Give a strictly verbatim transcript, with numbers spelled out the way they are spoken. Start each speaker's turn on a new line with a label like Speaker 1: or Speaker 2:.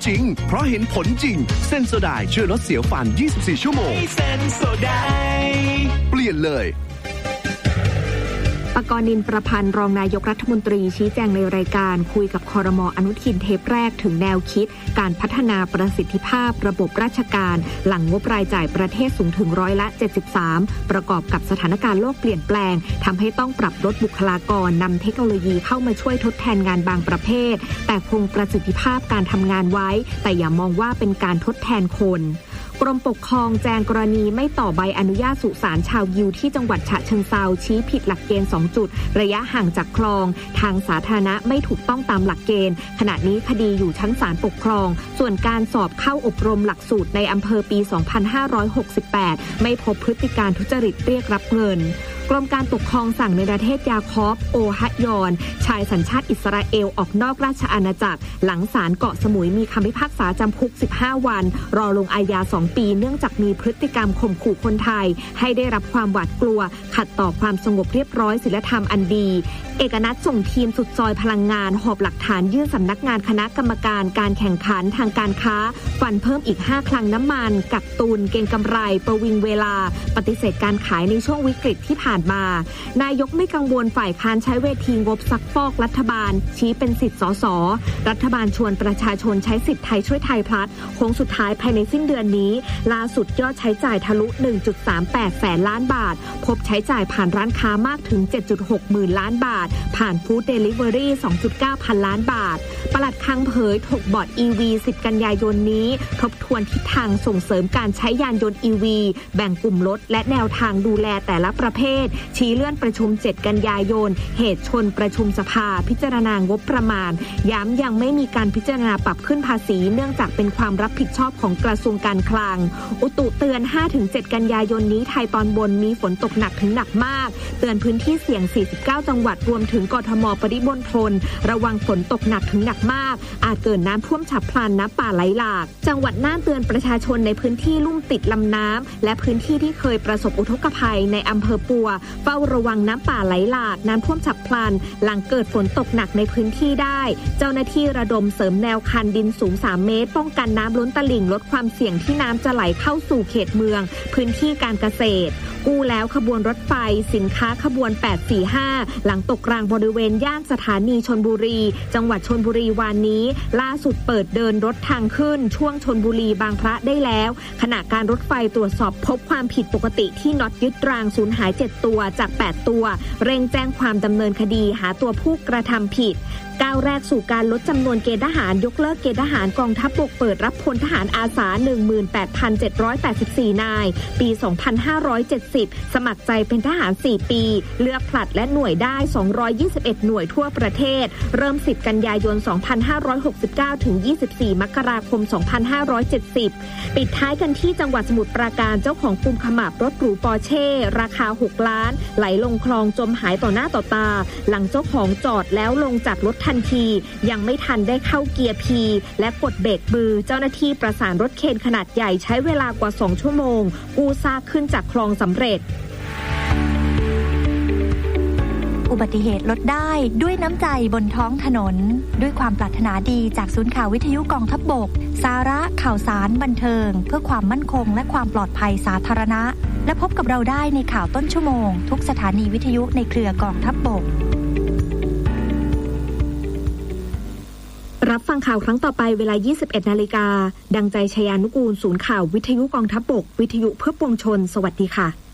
Speaker 1: จริงเพราะเห็นผลจริงเซนโซไดช่วยลดเสียวฟันยี่สิบสี่ชั่วโมงเซนโซไดเปลี่ยนเลย
Speaker 2: ปกรณ์นินประพันธ์รองนายกรัฐมนตรีชี้แจงในรายการคุยกับครม.อนุทินเทปแรกถึงแนวคิดการพัฒนาประสิทธิภาพระบบราชการหลังงบรายจ่ายประเทศสูงถึงร้อยละเจ็ดสิบสามประกอบกับสถานการณ์โลกเปลี่ยนแปลงทำให้ต้องปรับลดบุคลากรนำเทคโนโลยีเข้ามาช่วยทดแทนงานบางประเภทแต่คงประสิทธิภาพการทำงานไว้แต่อย่ามองว่าเป็นการทดแทนคนกรมปกครองแจ้งกรณีไม่ต่อใบอนุญาตสุสานชาวยิวที่จังหวัดฉะเชิงเทราชี้ผิดหลักเกณฑ์สองจุดระยะห่างจากคลองทางสาธารณะไม่ถูกต้องตามหลักเกณฑ์ขณะนี้คดีอยู่ชั้นศาลปกครองส่วนการสอบเข้าอบรมหลักสูตรในอำเภอปีสองพันห้าร้อยหกสิบแปดไม่พบพฤติการทุจริตเรียกรับเงินกรมการปกครองสั่งในประเทศยาคอบโอฮะยอนชายสัญชาติอิสราเอลออกนอกราชอาณาจักรหลังศาลเกาะสมุยมีคำพิพากษาจำคุกสิบห้าวันรอลงอาญาสองปีเนื่องจากมีพฤติกรรมข่มขู่คนไทยให้ได้รับความหวาดกลัวขัดต่อความสงบเรียบร้อยศีลธรรมอันดีเอกนัทส่งทีมสุดซอยพลังงานหอบหลักฐานยื่นสำนักงานคณะกรรมการการแข่งขันทางการค้าฟันเพิ่มอีกห้าคลังน้ำมันกักตุนเก็งกำไรประวิงเวลาปฏิเสธการขายในช่วงวิกฤตที่ผ่านมานายกไม่กังวลฝ่ายค้านใช้เวทีงบซักฟอกรัฐบาลชี้เป็นสิทธิสสรัฐบาลชวนประชาชนใช้สิทธิไทยช่วยไทยพลัดโค้งสุดท้ายภายในสิ้นเดือนนี้ล่าสุดยอดใช้จ่ายทะลุ หนึ่งจุดสามแปด แสนล้านบาทพบใช้จ่ายผ่านร้านค้ามากถึง เจ็ดจุดหก หมื่นล้านบาทผ่านฟู้ดเดลิเวอรี่ สองจุดเก้า พันล้านบาทปลัดคลังเผยถกบอร์ด อี วี สิบ กันยายนนี้ทบทวนทิศทางส่งเสริมการใช้ยานยนต์ อี วี แบ่งกลุ่มรถและแนวทางดูแลแต่ละประเภทชี้เลื่อนประชุมเจ็ดกันยายนเหตุชนประชุมสภาพิจารณางบประมาณย้ำยังไม่มีการพิจารณาปรับขึ้นภาษีเนื่องจากเป็นความรับผิดชอบของกระทรวงการคลังอุตุเตือน ห้าถึงเจ็ด กันยายนนี้ไทยตอนบนมีฝนตกหนักถึงหนักมากเตือนพื้นที่เสี่ยงสี่สิบเก้าจังหวัดรวมถึงกทมปริมณฑลระวังฝนตกหนักถึงหนักมากอาจเกิดน้ำท่วมฉับพลันน้ำป่าไหลหลากจังหวัดน่านเตือนประชาชนในพื้นที่ลุ่มติดลำน้ำและพื้นที่ที่เคยประสบอุทกภัยในอำเภอปัวเฝ้าระวังน้ำป่าไหลหลากน้ำท่วมฉับพลันหลังเกิดฝนตกหนักในพื้นที่ได้เจ้าหน้าที่ระดมเสริมแนวคันดินสูงสามเมตรป้องกันน้ำล้นตลิ่งลดความเสี่ยงที่น้ำจะไหลเข้าสู่เขตเมืองพื้นที่การเกษตรกู้แล้วขบวนรถไฟสินค้าขบวนแปดสี่ห้าหลังตกรางบริเวณย่านสถานีชลบุรีจังหวัดชลบุรีวันนี้ล่าสุดเปิดเดินรถทางขึ้นช่วงชลบุรีบางพระได้แล้วขณะการรถไฟตรวจสอบพบความผิดปกติที่น็อตยึดรางสูญหายเจ็ดตัวจากแปดตัวเร่งแจ้งความดำเนินคดีหาตัวผู้กระทำผิดก้าวแรกสู่การลดจำนวนเกณฑ์ทหารยกเลิกเกณฑ์ทหารกองทัพบกเปิดรับพลทหารอาสา หนึ่งหมื่นแปดพันเจ็ดร้อยแปดสิบสี่ นายปีสองพันห้าร้อยเจ็ดสิบสมัครใจเป็นทหารสี่ปีเลือกผลัดและหน่วยได้สองร้อยยี่สิบเอ็ดหน่วยทั่วประเทศเริ่มสิบกันยายนสองพันห้าร้อยหกสิบเก้าถึงยี่สิบสี่มกราคมสองพันห้าร้อยเจ็ดสิบปิดท้ายกันที่จังหวัดสมุทรปราการเจ้าของกุมขมับรถหรูปอร์เช่ราคาหกล้านไหลลงคลองจมหายต่อหน้าต่อตาหลังเจ้าของจอดแล้วลงจากรถทันทียังไม่ทันได้เข้าเกียร์ พี และกดเบรกมือเจ้าหน้าที่ประสานรถเคนขนาดใหญ่ใช้เวลากว่าสองชั่วโมงกู้ซากขึ้นจากคลองสำเร็จ
Speaker 3: อุบัติเหตุลดได้ด้วยน้ำใจบนท้องถนนด้วยความปรารถนาดีจากศูนย์ข่าววิทยุกองทัพบกสาระข่าวสารบันเทิงเพื่อความมั่นคงและความปลอดภัยสาธารณะและพบกับเราได้ในข่าวต้นชั่วโมงทุกสถานีวิทยุในเครือกองทัพบก
Speaker 2: รับฟังข่าวครั้งต่อไปเวลา ยี่สิบเอ็ดนาฬิกา ดังใจชยานุกูลศูนย์ข่าววิทยุกองทัพบกวิทยุเพื่อปวงชนสวัสดีค่ะ